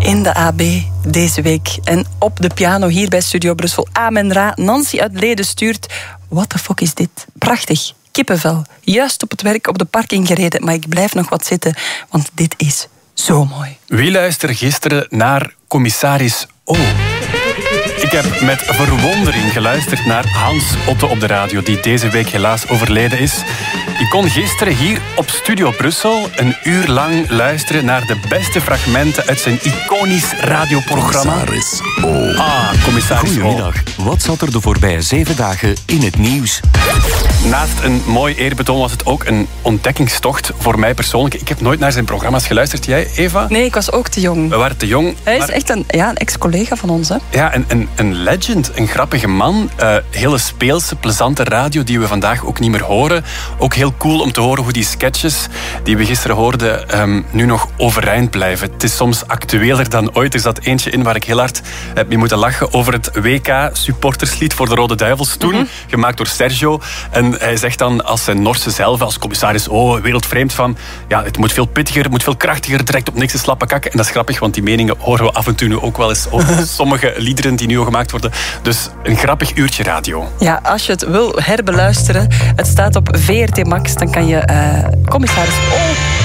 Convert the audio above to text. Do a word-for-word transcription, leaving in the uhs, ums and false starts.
in de A B deze week. En op de piano hier bij Studio Brussel. Amen Ra, Nancy uit Leden stuurt. What the fuck is dit? Prachtig. Kippenvel. Juist op het werk op de parking gereden. Maar ik blijf nog wat zitten, want dit is zo mooi. Wie luisterde gisteren naar Commissaris O? Ik heb met verwondering geluisterd naar Hans Otte op de radio, die deze week helaas overleden is. Ik kon gisteren hier op Studio Brussel een uur lang luisteren naar de beste fragmenten uit zijn iconisch radioprogramma. Commissaris O. Ah, Commissaris O. Goedemiddag. Wat zat er de voorbije zeven dagen in het nieuws? Naast een mooi eerbetoon was het ook een ontdekkingstocht voor mij persoonlijk. Ik heb nooit naar zijn programma's geluisterd. Jij, Eva? Nee, ik was ook te jong. We waren te jong. Hij is maar... echt een, ja, een ex-collega van ons, hè? Ja, een, een, een legend, een grappige man. Uh, hele speelse, plezante radio die we vandaag ook niet meer horen. Ook heel cool om te horen hoe die sketches die we gisteren hoorden um, nu nog overeind blijven. Het is soms actueler dan ooit. Er zat eentje in waar ik heel hard heb mee moeten lachen over het W K-supporterslied voor de Rode Duivels toen, mm-hmm. gemaakt door Sergio. En hij zegt dan als zijn Norse zelf, als commissaris O, wereldvreemd van, ja, het moet veel pittiger, het moet veel krachtiger, direct op niks te slappe kakken. En dat is grappig, want die meningen horen we af en toe nu ook wel eens over sommige liederen die nu al gemaakt worden. Dus een grappig uurtje radio. Ja, als je het wil herbeluisteren, het staat op V R T Max, dan kan je uh, commissaris O